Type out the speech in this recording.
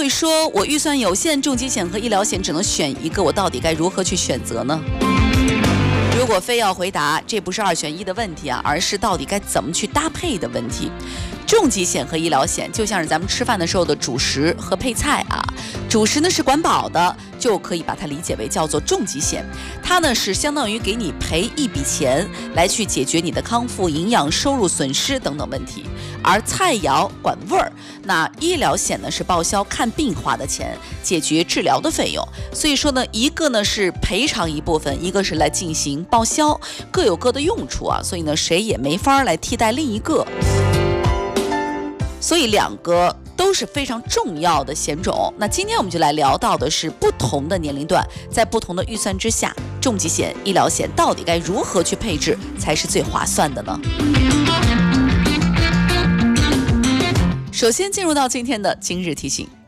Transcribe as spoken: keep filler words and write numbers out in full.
会说，我预算有限，重疾险和医疗险只能选一个，我到底该如何去选择呢？如果非要回答，这不是二选一的问题啊，而是到底该怎么去搭配的问题。重疾险和医疗险就像是咱们吃饭的时候的主食和配菜啊，主食呢是管饱的，就可以把它理解为叫做重疾险，它呢是相当于给你赔一笔钱来去解决你的康复、营养、收入损失等等问题。而菜肴管味儿，那医疗险呢是报销看病花的钱，解决治疗的费用。所以说呢，一个呢是赔偿一部分，一个是来进行报销，各有各的用处啊，所以呢谁也没法来替代另一个。所以两个都是非常重要的险种。那今天我们就来聊到的是不同的年龄段，在不同的预算之下，重疾险、医疗险到底该如何去配置才是最划算的呢？首先进入到今天的今日提醒。